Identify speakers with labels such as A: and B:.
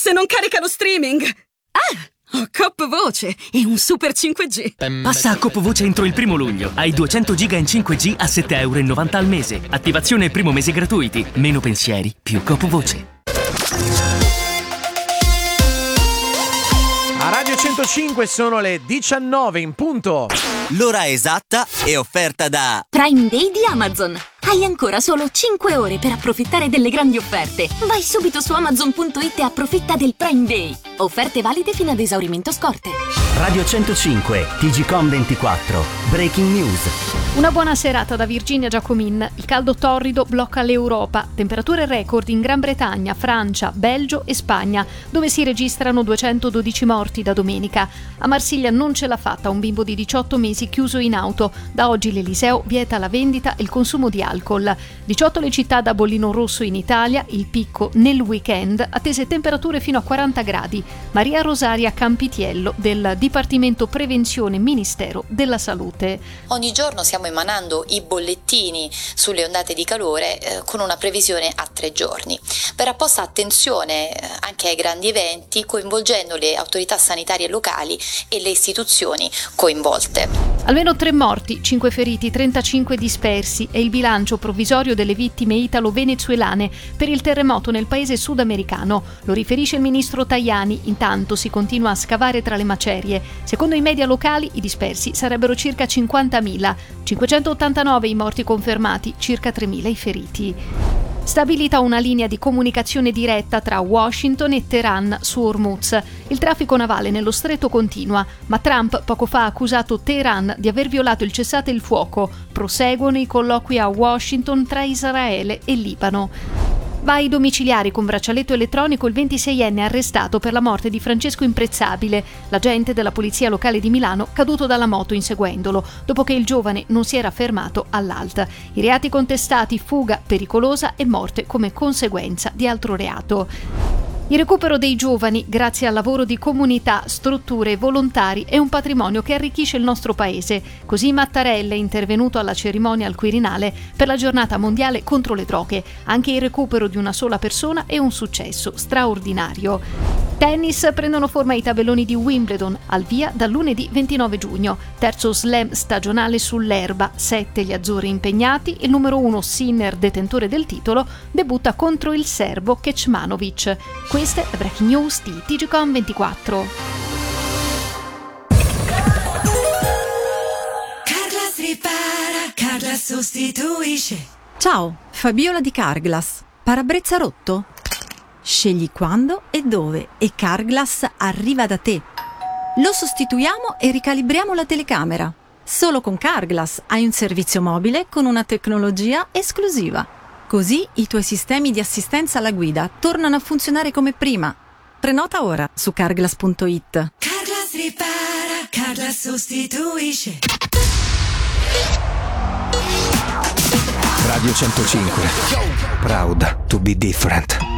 A: se non carica lo streaming? Ho Coop Voce e un super 5G.
B: Passa a Coop Voce entro il 1° luglio. Hai 200 giga in 5G a €7,90 al mese. Attivazione e primo mese gratuiti. Meno pensieri, più Coop Voce.
C: A Radio 105 sono le 19 in punto.
D: L'ora esatta è offerta da
E: Prime Day di Amazon. Hai ancora solo 5 ore per approfittare delle grandi offerte. Vai subito su Amazon.it e approfitta del Prime Day. Offerte valide fino ad esaurimento scorte.
F: Radio 105, TGcom 24, Breaking News.
G: Una buona serata da Virginia Giacomin. Il caldo torrido blocca l'Europa. Temperature record in Gran Bretagna, Francia, Belgio e Spagna, dove si registrano 212 morti da domenica. A Marsiglia non ce l'ha fatta un bimbo di 18 mesi chiuso in auto. Da oggi l'Eliseo vieta la vendita e il consumo di alcol. 18 le città da bollino rosso in Italia, il picco nel weekend, attese temperature fino a 40 gradi. Maria Rosaria Campitiello del Dipartimento Prevenzione Ministero della Salute.
H: Ogni giorno stiamo emanando i bollettini sulle ondate di calore con una previsione a 3 giorni. Per apposta attenzione anche ai grandi eventi, coinvolgendo le autorità sanitarie locali e le istituzioni coinvolte.
G: Almeno 3 morti, 5 feriti, 35 dispersi è il bilancio provvisorio delle vittime italo-venezuelane per il terremoto nel paese sudamericano. Lo riferisce il ministro Tajani. Intanto si continua a scavare tra le macerie. Secondo i media locali i dispersi sarebbero circa 50.000, 589 i morti confermati, circa 3.000 i feriti. Stabilita una linea di comunicazione diretta tra Washington e Teheran su Hormuz. Il traffico navale nello stretto continua, ma Trump poco fa ha accusato Teheran di aver violato il cessate il fuoco. Proseguono i colloqui a Washington tra Israele e Libano. Vai domiciliari con braccialetto elettronico il 26enne arrestato per la morte di Francesco Imprezzabile, l'agente della polizia locale di Milano caduto dalla moto inseguendolo, dopo che il giovane non si era fermato all'ALT. I reati contestati: fuga pericolosa e morte come conseguenza di altro reato. Il recupero dei giovani, grazie al lavoro di comunità, strutture e volontari, è un patrimonio che arricchisce il nostro paese. Così Mattarella è intervenuto alla cerimonia al Quirinale per la giornata mondiale contro le droghe. Anche il recupero di una sola persona è un successo straordinario. Tennis, prendono forma i tabelloni di Wimbledon, al via dal lunedì 29 giugno. Terzo slam stagionale sull'erba, 7 gli azzurri impegnati, il numero 1 Sinner, detentore del titolo, debutta contro il serbo Kecmanovic. Queste è Breaking News di TGcom 24.
I: Carglass ripara, Carglass sostituisce.
J: Ciao, Fabiola di Carglass. Parabrezza rotto? Scegli quando e dove e Carglass arriva da te. Lo sostituiamo e ricalibriamo la telecamera. Solo con Carglass hai un servizio mobile con una tecnologia esclusiva. Così i tuoi sistemi di assistenza alla guida tornano a funzionare come prima. Prenota ora su Carglass.it.
I: Carglass ripara, Carglass sostituisce.
K: Radio 105. Proud to be different.